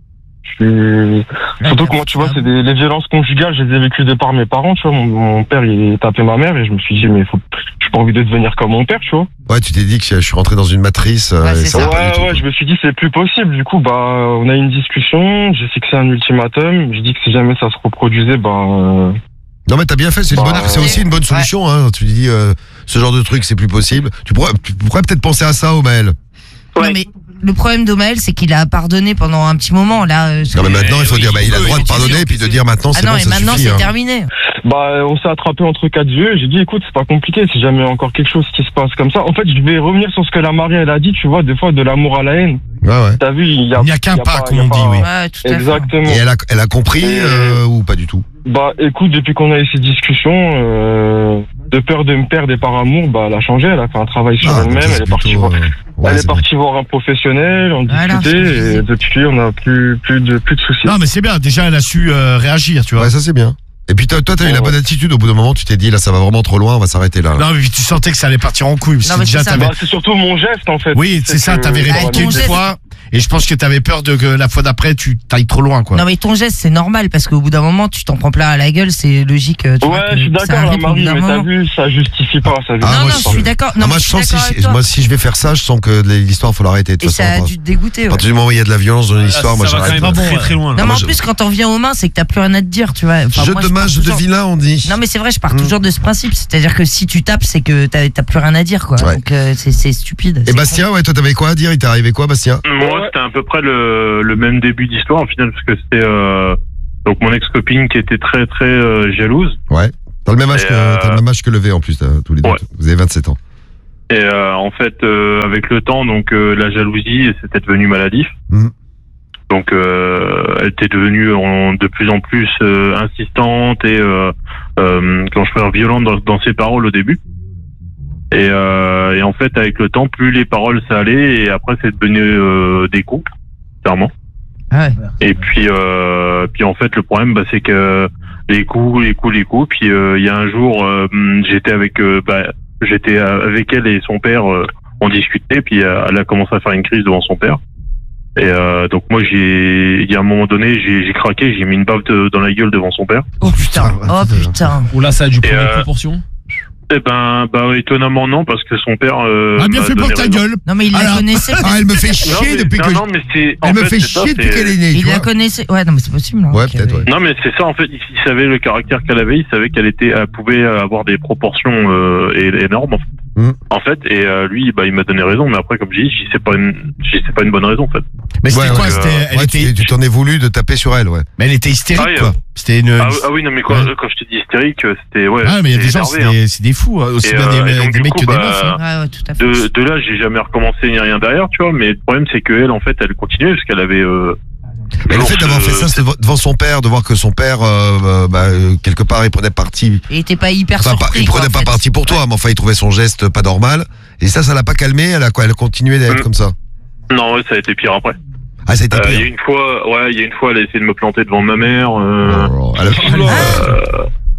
Je suis... Surtout que moi, tu vois, c'est des, les violences conjugales, je les ai vécues de par mes parents, tu vois. Mon, mon père, il tapait ma mère et je me suis dit, mais faut, j'ai pas envie de devenir comme mon père, tu vois. Ouais, tu t'es dit que je suis rentré dans une matrice. euh, Ouais, et c'est ça ça. va pas Ouais, du tout, ouais, quoi. je me suis dit, c'est plus possible. Du coup, bah, on a eu une discussion, j'ai fixé un ultimatum, je dis que si jamais ça se reproduisait, bah, euh, Non mais t'as bien fait, c'est une Bah, bonne, c'est aussi une bonne solution. Hein. Tu dis euh, ce genre de truc c'est plus possible. Tu pourrais, tu pourrais peut-être penser à ça, Omaël. Non, mais le problème d'Omaël, c'est qu'il a pardonné pendant un petit moment, là. euh, Non mais maintenant il faut oui, dire bah il a le oui, droit de oui, pardonner oui, et puis de oui. dire maintenant Ah c'est non, bon, et ça maintenant suffit. c'est hein. terminé. bah, on s'est attrapé entre quatre yeux. J'ai dit, écoute, c'est pas compliqué. Si jamais il y a encore quelque chose qui se passe comme ça. En fait, je vais revenir sur ce que la Marie, elle a dit, tu vois, des fois, de l'amour à la haine. Ouais ouais. T'as vu, il y a, Il n'y a qu'un il y a pas, comme il y a on dit, pas- oui. Ouais, tout à fait. Exactement. Et elle a, elle a compris Et- euh, ou pas du tout. Bah, écoute, depuis qu'on a eu ces discussions, euh, de peur de me perdre et par amour, bah, elle a changé. Elle a fait un travail sur Ah, donc elle-même. ça, Elle c'est est partie plutôt, voir, euh, ouais, elle est c'est bien. partie voir un professionnel, on Voilà, discutait, c'est ce que je et disais. depuis, on a plus, plus de, plus de soucis. Non, mais c'est bien. Déjà, elle a su euh, réagir, tu vois. Ouais ça c'est bien. Et puis toi toi, t'as eu Ouais, la bonne ouais. attitude au bout d'un moment tu t'es dit là ça va vraiment trop loin on va s'arrêter là. là. Non, mais puis tu sentais que ça allait partir en couille. Parce Non, que mais déjà, c'est ça. t'avais. Bah, c'est surtout mon geste, en fait. Oui, c'est ça, que- t'avais Bah, répliqué ton une geste- fois. Et je pense que t'avais peur de que la fois d'après, tu t'ailles trop loin, quoi. Non, mais ton geste, c'est normal, parce qu'au bout d'un moment, tu t'en prends plein à la gueule, c'est logique. Tu vois, Ouais, que je suis ça d'accord, la arrive au bout Marie, d'un mais t'as moment. vu, ça justifie pas, ça justifie Ah, Non, moi, non, je je suis d'accord. Non, Ah, mais moi je je suis sens d'accord si avec toi. moi si je vais faire ça je sens que l'histoire faut l'arrêter de toute Et ça a façon. dû te dégoûter. À ouais. partir du moment où il y a de la violence dans une histoire moi ça va j'arrête. quand même pas. très très loin. Non, Ah, mais moi, en je- plus, quand t'en viens aux mains, c'est que t'as plus rien à te dire, tu vois. Enfin, Jeu moi, de je pars match de toujours- vilain on dit. Non, mais c'est vrai, je pars Mm. toujours de ce principe. C'est-à-dire que si tu tapes, c'est que t'as t'as plus rien à dire, quoi. Ouais. Donc, euh, c'est c'est stupide. Et C'est Bastien ouais toi t'avais quoi à dire il t'est arrivé quoi Bastien? Moi, c'était à peu près le, le même début d'histoire, au final, parce que c'était euh, donc mon ex-copine qui était très très euh, jalouse. Ouais. T'as le même âge Et, que euh, t'as le même âge que Levé en plus euh, tous les deux. Ouais. Vous avez vingt-sept ans. Et euh, en fait, euh, avec le temps, donc euh, la jalousie, c'était devenu maladif. Mhm. Donc, euh, elle était devenue en- de plus en plus euh, insistante et, euh, euh, quand je peux dire, violente dans, dans ses paroles au début. Et, euh, et en fait, avec le temps, plus les paroles ça allait, et après, c'est devenu euh, des coups, clairement. Ah ouais. Et puis, euh, puis en fait, le problème, bah, c'est que les coups, les coups, les coups. Puis euh, il y a un jour, euh, j'étais avec, euh, bah, j'étais avec elle et son père, euh, on discutait. Puis euh, elle a commencé à faire une crise devant son père. Et euh, donc moi, j'ai, il y a un moment donné, j'ai, j'ai craqué, j'ai mis une baffe de- dans la gueule devant son père. Oh putain, oh putain. putain. Ou là, ça a dû Et, prendre des euh, proportions. Eh ben, bah étonnamment non, parce que son père. Euh, Ah, bien m'a fait pour donné ta raison. gueule. Non, mais il la Alors- connaissait. Ah elle me fait Non, chier mais, depuis non, que je- non, mais c'est. en elle me fait, fait c'est ça, chier depuis c'est- qu'elle est née. Il tu la vois. connaissait. Ouais, non, mais c'est possible. hein, Ouais, qu'elle peut-être, ait- ouais. Non, mais c'est ça, en fait, il, il savait le caractère qu'elle avait, il savait qu'elle était, elle pouvait avoir des proportions euh, é- énormes, en fait. Mm. En fait, et euh, lui, bah, il m'a donné raison, mais après, comme je dis, j'y sais pas une, j'y sais pas une bonne raison, en fait. Mais c'était Ouais, quoi ouais, c'était, elle Ouais, était, tu tu t'en es voulu de taper sur elle ouais. mais elle était hystérique, Ah, oui, quoi. euh, C'était une. Ah, ah oui, non, mais quand, Ouais. quand je te dis hystérique, c'était, ouais. Ah, mais il y a des c'était gens, énervé, c'est hein. des, c'est des fous, hein, aussi Et, bien euh, des, et donc, des du mecs coup, que des bah, meufs. hein. Ouais, ouais, tout à fait. De, de là, j'ai jamais recommencé ni rien derrière, tu vois, mais le problème, c'est qu'elle, en fait, elle continuait, parce qu'elle avait, euh, Mais le toujours fait d'avoir ce- fait ça devant- devant son père, de voir que son père, euh, euh, bah, euh, quelque part, il prenait parti. Il était pas hyper Enfin, pas- surpris. il quoi, prenait en pas fait. parti pour toi, mais enfin, il trouvait son geste pas normal. Et ça, ça l'a pas calmé. Elle a quoi? Elle a continué d'être Mm. comme ça. non, ouais, ça a été pire après. Ah, ça a été Euh, Il y a pire. une fois, ouais, il y a une fois, elle a essayé de me planter devant ma mère, euh, Oh, elle a- euh,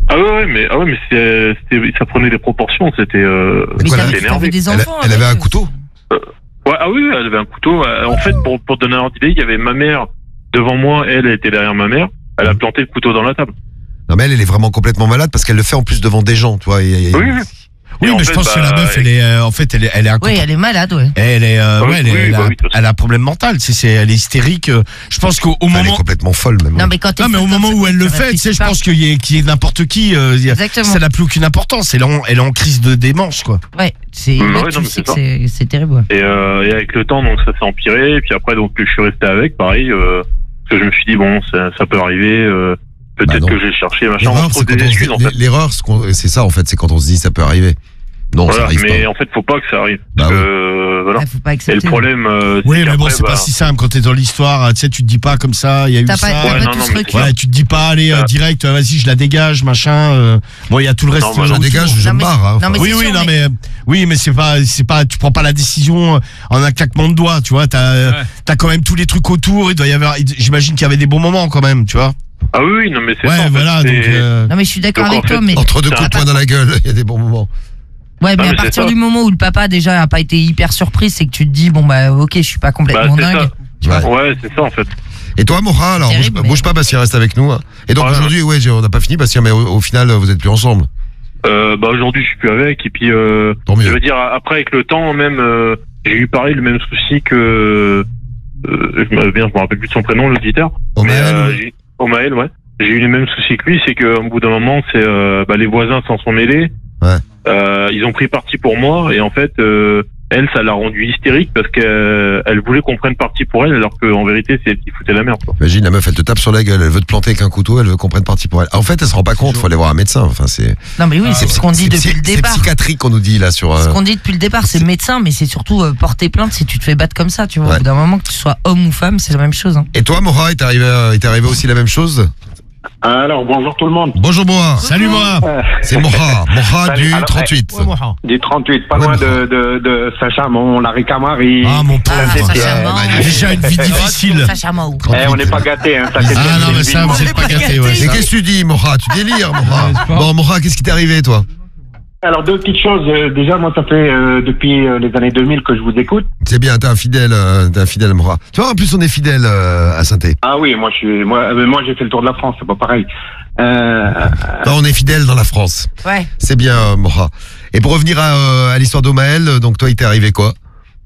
Ah ouais, ouais, mais, ah ouais, mais c'est, c'était, ça prenait des proportions, c'était, euh, Mais quoi, t'avais c'était t'avais énervé. des Elle, enfants. elle avait un avec- couteau. Ouais, ah oui, oui, elle avait un couteau. Euh, En fait, pour, pour te donner un ordre d'idée, il y avait ma mère devant moi, elle, elle était derrière ma mère. Elle a planté le couteau dans la table. Non mais elle, elle est vraiment complètement malade parce qu'elle le fait en plus devant des gens, tu vois. et- et- Oui, oui. Oui, Et en mais je fait, pense que bah, la meuf, elle est, euh, en fait, elle est, elle est Oui, incompréhensible. elle est malade, ouais. Elle est, euh, Ah oui, ouais, elle, est- oui, elle bah a, oui, de toute façon. elle a un problème mental. C'est, c'est, elle est hystérique. euh, Je pense qu'au au Enfin, elle est moment, complètement folle même. Non, mais quand non, mais au moment où elle le fait, tu sais, je pense qu'il y ait, qu'il y ait n'importe qui, euh, y a- Exactement. ça n'a plus aucune importance. Elle est en, elle est en crise de démence, quoi. Ouais, c'est. Bah là, ouais, tu non, mais sais c'est que ça. c'est c'est terrible. Ouais. Et, euh, et avec le temps, donc ça s'est empiré. Et puis après, donc je suis resté avec, pareil, euh, parce que je me suis dit bon, ça, ça peut arriver. Euh, Bah peut-être non. que j'ai cherché, machin. On L'erreur, se c'est trouve quand des on se excuses, dit- en fait. l'erreur, c'est qu'on- c'est ça en fait, c'est quand on se dit ça peut arriver. Non, ça Voilà, arrive mais pas. en fait, faut pas que ça arrive. Bah Parce oui. que, voilà. Ah, faut pas Et accepter. le problème, euh, c'est Oui, mais bon, qu'après, c'est bah, pas si simple quand t'es dans l'histoire. Tu sais, tu te dis pas comme ça. Il y a eu T'as ça. pas, t'as Ouais, pas non, tout non, ce mais recul. Ouais, tu te dis pas, allez, euh, Ah. direct, euh, vas-y, je la dégage, machin. euh. Bon, il y a tout le reste. Non, bah, Je non. autour. dégage, je Non, me mais- barre. hein. non, mais Oui, c'est oui, sûr, non, mais- mais, oui, mais c'est pas, c'est pas, tu prends pas la décision en un claquement de doigts, tu vois. T'as, Ouais. t'as quand même tous les trucs autour. Il doit y avoir, j'imagine qu'il y avait des bons moments quand même, tu vois. Ah oui, oui, non, mais c'est Ouais, ça. en fait, voilà, c'est- donc. euh, Non, mais je suis d'accord Donc, en avec toi, fait, mais. Entre deux C'est coups un de poing dans la gueule, il y a des bons moments. Ouais, mais Ah, à mais c'est partir ça. du moment où le papa déjà a pas été hyper surpris, c'est que tu te dis bon bah ok, je suis pas Bah, complètement c'est dingue. ça. Ouais, c'est ça, en fait. Et toi, Moha, alors, Terrible, bouge, mais- bouge pas, Bastien reste avec nous. hein. Et donc Ouais. aujourd'hui, ouais, j'ai- on n'a pas fini, Bastien, mais au, au final, vous êtes plus ensemble. Euh, bah, aujourd'hui, je suis plus avec. Et puis, euh, Tant mieux. je veux dire, après, avec le temps, même, euh, j'ai eu pareil le même souci que, euh, je me, bien, je me rappelle plus de son prénom, l'auditeur. Omaël, Mais, euh, ouais. j'ai- Omaël, ouais. J'ai eu les mêmes soucis que lui, c'est qu'au bout d'un moment, c'est euh, bah, les voisins s'en sont mêlés. Ouais. Euh, ils ont pris parti pour moi et en fait, euh, elle, ça l'a rendue hystérique parce qu'elle elle voulait qu'on prenne parti pour elle, alors qu'en vérité, c'est elle qui foutait la merde. Quoi. Imagine, la meuf, elle te tape sur la gueule, elle veut te planter avec un couteau, elle veut qu'on prenne parti pour elle. En fait, elle se rend pas compte, faut aller voir un médecin. Enfin, c'est. Non mais oui, c'est ce qu'on dit c'est depuis psy- le C'est départ. psychiatrique qu'on nous dit là sur. Ce euh, qu'on dit depuis le départ, c'est médecin, mais c'est surtout euh, porter plainte si tu te fais battre comme ça, tu vois. Ouais. Au bout d'un moment, que tu sois homme ou femme, c'est la même chose. Hein. Et toi, Moha, il t'est arrivé, euh, il t'est arrivé aussi la même chose? Alors, bonjour tout le monde. Bonjour Moha. Salut, moi. C'est Moha. Moha Salut. du Alors, trente-huit. Du trente-huit, pas Ouais, loin mais- de, de, de Saint-Chamond, la Ricamarie. Ah, mon pauvre. Ah, ça charmant. bah, Déjà une vie difficile. Ça charmant. Eh, on n'est pas gâtés, hein. Ça, c'est Ah non, c'est mais une ça, vie, vous êtes pas gâtés, ouais. Mais ça. qu'est-ce que tu dis, Moha? Tu délires, Moha. Ouais, c'est pas- Bon, Moha, qu'est-ce qui t'est arrivé, toi? Alors, deux petites choses. Euh, Déjà, moi, ça fait euh, depuis euh, les années deux mille que je vous écoute. C'est bien, t'es un fidèle, euh, t'es un fidèle, Moha. Tu vois, en plus, on est fidèle euh, à Saint-Étienne. Ah oui, moi, je suis, moi, euh, moi, j'ai fait le tour de la France, c'est pas pareil. Euh, On est fidèle dans la France. Ouais. C'est bien, euh, Moha. Et pour revenir à, euh, à l'histoire d'Omaël, euh, donc toi, il t'est arrivé quoi?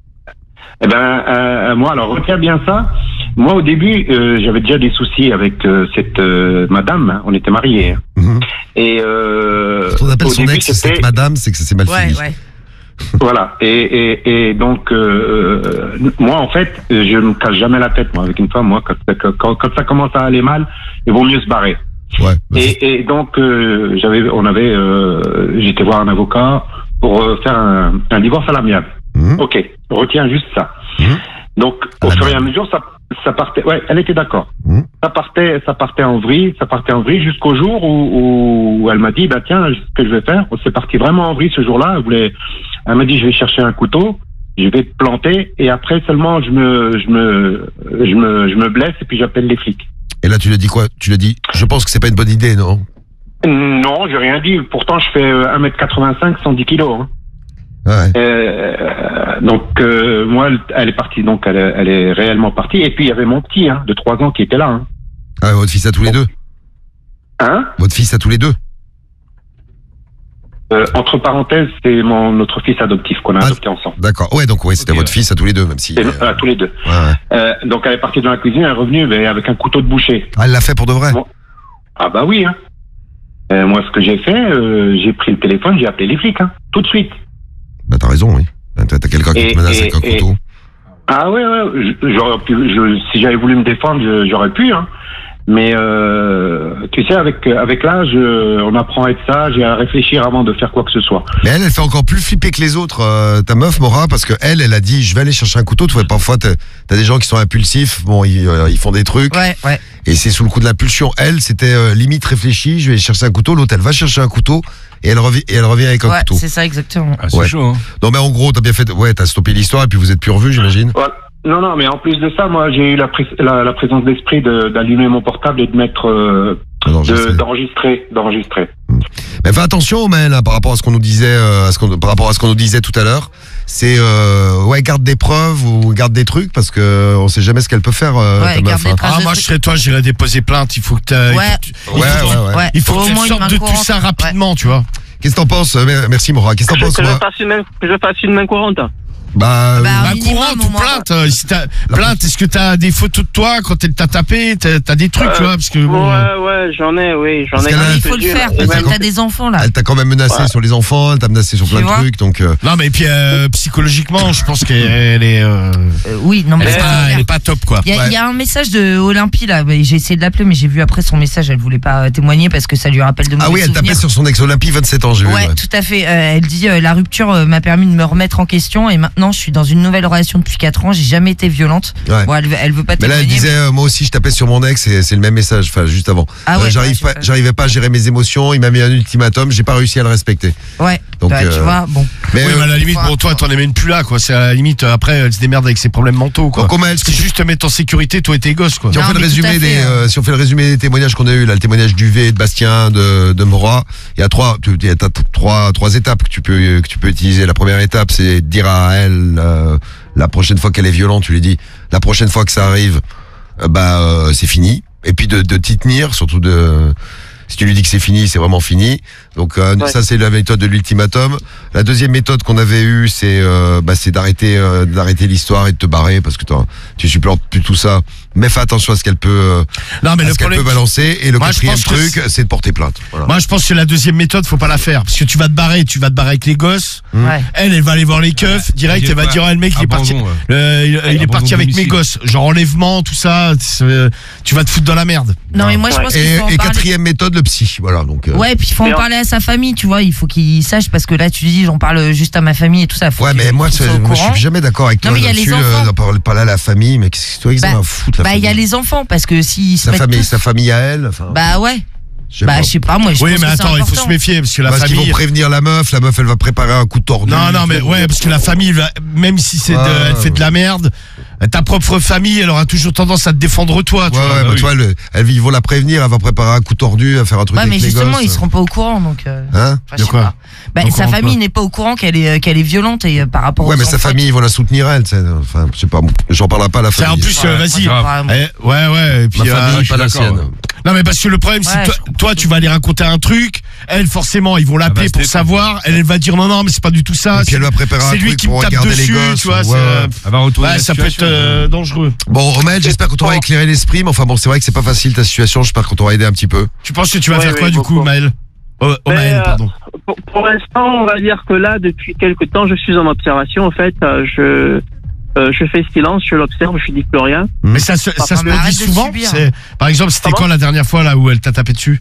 eh ben, euh, moi, alors, retiens bien ça. Moi, au début, euh, j'avais déjà des soucis avec euh, cette euh, madame. Hein. On était mariés. Hein. Mhm. Et euh, Quand on appelle au son début, ex c'était- cette madame, c'est que ça s'est mal Ouais, fini. ouais. Voilà. Et, et, et donc, euh, moi, en fait, je ne me casse jamais la tête, moi, avec une femme. Moi, quand, quand, quand ça commence à aller mal, il vaut mieux se barrer. Ouais. bah, Et, et donc, euh, j'avais, on avait, euh, j'étais voir un avocat pour euh, faire un, un divorce à l'amiable. Mhm. Ok, retiens juste ça. Mhm. Donc, À au fur et à l'amiable. mesure, ça, ça partait. Ouais, elle était d'accord. Mhm. Ça partait, ça partait en vrille, ça partait en vrille jusqu'au jour où, où elle m'a dit, bah tiens, ce que je vais faire, c'est parti vraiment en vrille ce jour-là. Elle voulait, elle m'a dit, je vais chercher un couteau, je vais te planter, et après seulement je me, je me, je me, je me blesse et puis j'appelle les flics. Et là, tu lui as dit quoi? Tu lui as dit, je pense que c'est pas une bonne idée, non? Non, j'ai rien dit. Pourtant, je fais euh, un mètre quatre-vingt-cinq, cent dix kilos. Hein. Ouais. Euh, donc euh, moi, elle, elle est partie. Donc elle, est- elle est réellement partie. Et puis il y avait mon petit, hein, de trois ans, qui était là. Hein. Ah, votre fils à tous les deux? Hein Votre fils à tous les deux? Euh, entre parenthèses, c'est mon notre fils adoptif qu'on a Ah, adopté ensemble. D'accord. Ouais, donc ouais, c'était Ok, votre ouais. fils à tous les deux, même si. C'est- euh, voilà, tous les deux. ouais, ouais. Euh, donc elle est partie dans la cuisine, elle est revenue mais avec un couteau de boucher. Ah, elle l'a fait pour de vrai? Bon. Ah bah oui. Hein. Euh, moi, ce que j'ai fait, euh, j'ai pris le téléphone, j'ai appelé les flics, hein, tout de suite. Bah, t'as raison, oui. Bah, T'as t'as quelqu'un qui Et- te menace et- avec un et- couteau. Ah ouais, ouais, je- j'aurais pu, je, si j'avais voulu me défendre, je- j'aurais pu, hein. Mais euh, tu sais, avec avec l'âge, euh, on apprend à être sage et à réfléchir avant de faire quoi que ce soit. Mais elle, elle fait encore plus flipper que les autres, euh, ta meuf, Mora, parce que elle, elle a dit, je vais aller chercher un couteau. Tu vois, parfois, t'as t'as des gens qui sont impulsifs, bon, ils, euh, ils font des trucs, Ouais, ouais. et c'est sous le coup de l'impulsion. Elle, c'était euh, limite réfléchi, je vais chercher un couteau. L'autre, elle va chercher un couteau, et elle revient, et elle revient avec un Ouais, couteau. c'est ça exactement. Ah, c'est Ouais. chaud, hein. Non, mais en gros, t'as bien fait, ouais, t'as stoppé l'histoire, et puis vous êtes plus revus, j'imagine. Voilà. Non, non, mais en plus de ça, moi, j'ai eu la, pré- la, la présence d'esprit de- d'allumer mon portable et de mettre, euh, Ah non, je de- sais. d'enregistrer, d'enregistrer. Hmm. Mais fais attention, Maël, hein, par rapport à ce qu'on nous disait, euh, à ce qu'on, par rapport à ce qu'on nous disait tout à l'heure. C'est euh, ouais, garde des preuves ou garde des trucs parce que on sait jamais ce qu'elle peut faire. Euh, Ouais, ta garde meuf, des hein. traces Ah, de moi, je trucs. serais toi, j'irais déposer plainte. Il faut que t'as- Ouais. il faut, Ouais, ouais, ouais. Ouais, il faut au que tu moins une sortes main de tout courante. ça rapidement, tu vois. Qu'est-ce que t'en penses euh, Merci, Maura. Qu'est-ce que Que t'en je, penses, que je moi fasse une main, que je fasse une main courante. Bah, Bah, Bah, un minimum, courante au ou moins. plainte. euh, si t'as- plainte, est-ce que t'as des photos de toi quand elle t'a tapé? T'as t'as des trucs, Euh, tu vois, parce que bon. Ouais, ouais, j'en ai, oui, j'en Parce ai. qu'elle a- Il faut le faire Et parce même- que t'as des enfants là. elle t'a quand même menacé Ouais. sur les enfants, elle t'a menacé sur Tu plein vois de trucs, donc. euh, Non, mais puis euh, psychologiquement, je pense qu'elle est, euh, Euh, oui, non mais elle est c'est pas, clair. elle est pas top, quoi. Il y, a, Ouais. il y a un message de Olympie là, mais j'ai essayé de l'appeler mais j'ai vu après son message, elle voulait pas témoigner parce que ça lui rappelle de mauvais Ah oui, elle souvenirs. tapait sur son ex Olympie, vingt-sept ans, j'ai vu. Ouais, ouais. tout à fait. Euh, elle dit euh, la rupture euh, m'a permis de me remettre en question et maintenant je suis dans une nouvelle relation depuis quatre ans. J'ai jamais été violente. Ouais. Bon, elle, veut- elle veut pas Mais là, témoigner. elle disait, euh, moi aussi, je tapais sur mon ex, et c'est le même message, enfin, juste avant. Ah ouais, Euh, j'arrive ouais, pas, j'ai pas- j'arrivais pas à gérer mes émotions, il m'a mis un ultimatum, j'ai pas réussi à le respecter. mais- Ouais. Donc, Bah, tu euh, vois, bon. Mais, Oui, euh, mais à la limite, faut- bon, toi, t'en es même plus là, quoi. C'est à la limite, euh, après, elle se démerde avec ses problèmes mentaux, quoi. donc, comment elle, C'est juste te mettre en sécurité, toi et tes gosses, quoi. si on, Non, fait le mais tout à résumé fait, des, hein. euh, si on fait le résumé des témoignages qu'on a eu là, le témoignage d'Uvé, de Bastien, de, de Mora, il y a trois, tu- il y a t'as trois, trois étapes que tu peux, que tu peux utiliser. La première étape, c'est de dire à elle, euh, la prochaine fois qu'elle est violente, tu lui dis, la prochaine fois que ça arrive, euh, bah, euh, c'est fini. Et puis de, de t'y tenir, surtout de, si tu lui dis que c'est fini, c'est vraiment fini. Donc euh, Ouais. ça, c'est la méthode de l'ultimatum. La deuxième méthode qu'on avait eue, c'est euh, bah, c'est d'arrêter euh, d'arrêter l'histoire et de te barrer parce que t'en- tu supportes plus tout ça. Mais fais attention à ce qu'elle peut, euh, Non, mais à le ce qu'elle problème. peut balancer. Et le Moi, je quatrième pense que truc, c'est de porter plainte. Voilà. Moi, je pense que la deuxième méthode, faut pas la faire. Parce que tu vas te barrer, tu vas te barrer avec les gosses. Ouais. Elle, elle va aller voir les keufs. Direct, il est elle va pas- dire, ah, le mec, il est parti. Abandon, ouais. Euh, il il est Abandon parti avec mes domicile. gosses. Genre enlèvement, tout ça. c'est- Tu vas te foutre dans la merde. Non, mais moi je Ouais. pense qu'il Et, faut en et parler. quatrième méthode, le psy. Voilà. Donc. euh, Ouais, puis il faut en Et en- parler à sa famille, tu vois. Il faut qu'il sache parce que là, tu dis, j'en parle juste à ma famille et tout ça. Faut Ouais, qu'il- mais moi, qu'il c'est- soit au moi, je courant. suis jamais d'accord avec Non, toi mais il y a les là-dessus. enfants. euh, d'en parler pas là à la famille, mais qu'est-ce que toi, ils Bah, ont à foutre la Bah, il y a famille. les enfants parce que s'ils se Sa mettent famille, tous- sa famille à elle. Enfin, Bah ouais. je sais Bah pas. je sais pas, moi je Oui, pense mais que c'est attends, il faut important. se méfier. Parce que la Parce qu'ils famille. vont prévenir la meuf, la meuf, elle va préparer un coup tordu. Non, non, mais ouais, parce que la famille, va- même si c'est de- Ouais, elle fait de la merde, ta propre famille, elle aura toujours tendance à te défendre toi, tu Ouais, vois. ouais, Bah bah, oui. tu vois, le- elle, ils vont la prévenir, elle va préparer un coup tordu, elle va faire un truc Ouais, avec mais les justement, gosses. ils seront pas au courant donc. euh, Hein enfin, je De sais quoi pas. Bah, Au sa courant de famille quoi n'est pas au courant qu'elle est qu'elle est violente et euh, par rapport aux Ouais, mais sa enfants famille, ils vont la soutenir elle, tu sais. Enfin, je sais pas, bon, j'en parlerai pas à la C'est famille. en plus, euh, Ouais, vas-y. moi, j'en parle, Eh, ouais, ouais. Et puis, Ma euh, famille, je suis pas la d'accord, sienne. ouais. non, mais parce que le problème, Ouais, c'est je toi, comprends toi, tout. tu vas aller raconter un truc. Elle, forcément, ils vont l'appeler va se pour défendre. savoir. Elle, elle va dire non, non, mais c'est pas du tout ça. Et puis elle va préparer un C'est lui truc qui pour me tape regarder les dessus, gosses. tu vois. ouais, c'est, ouais. euh, Elle va retourner ouais, la ça peut être situation. euh, dangereux. Bon, Romain, j'espère qu'on t'aura éclairé l'esprit, mais enfin bon, c'est vrai que c'est pas facile ta situation, j'espère qu'on t'aura aidé un petit peu. Tu penses que tu vas Ouais, faire ouais, quoi, du coup, beaucoup. Maël Oh, oh, Mais, Maël, euh, pardon. Pour, pour l'instant, on va dire que là, depuis quelques temps, je suis en observation. En fait, euh, je euh, je fais silence, je l'observe, je dis plus rien. Mais ça se, ça Enfin, se mais produit arrête de souvent. subir. c'est- Par exemple, c'était Comment quand la dernière fois là où elle t'a tapé dessus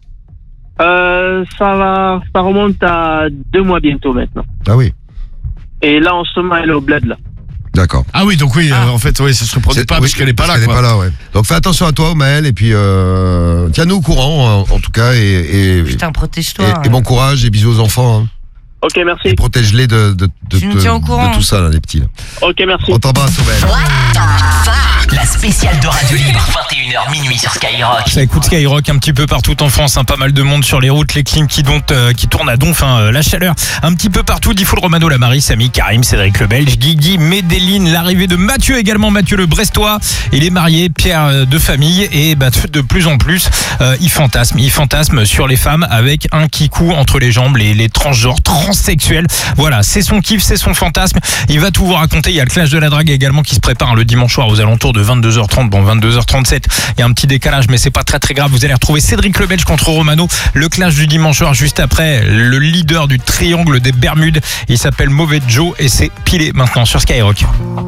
Euh, ça va, ça remonte à deux mois bientôt maintenant. Ah oui, Et là, en ce moment, elle est au bled là. d'accord. Ah oui, donc oui, Ah. euh, en fait, oui, ça se reproduit C'est- pas oui, parce qu'elle est pas parce là, qu'elle quoi. est pas là, ouais. Donc fais attention à toi, Maël, et puis euh, tiens-nous au courant, en, en tout cas, et, et, Putain, protège-toi. et- et bon courage, et bisous aux enfants, hein. Ok, merci. Et protège-les de, de, de, Tu nous de- tiens au courant. de tout ça, là, les petits. Là. Ok, merci. On t'embrasse, Maël. La spéciale de Radio Libre, vingt et une heures minuit sur Skyrock. Ça écoute Skyrock un petit peu partout en France, hein, pas mal de monde sur les routes, les clims qui, dont, euh, qui tournent à donf, hein, euh, la chaleur un petit peu partout. Diffoul Romano, la Marie, Samy, Karim, Cédric le Belge, Guigui, Médéline, l'arrivée de Mathieu également, Mathieu le Brestois. Il est marié, Pierre euh, de famille et bah, de plus en plus, euh, il fantasme, il fantasme sur les femmes avec un kikou entre les jambes, les, les transgenres, transsexuels. Voilà, c'est son kiff, c'est son fantasme. Il va tout vous raconter. Il y a le clash de la drague également qui se prépare hein, le dimanche soir aux alentours de vingt-deux heures trente. Bon, vingt-deux heures trente-sept, il y a un petit décalage, mais c'est pas très très grave. Vous allez retrouver Cédric le Belge contre Romano. Le clash du dimanche soir juste après. Le leader du triangle des Bermudes. Il s'appelle Mauvais Joe et c'est pilé maintenant sur Skyrock.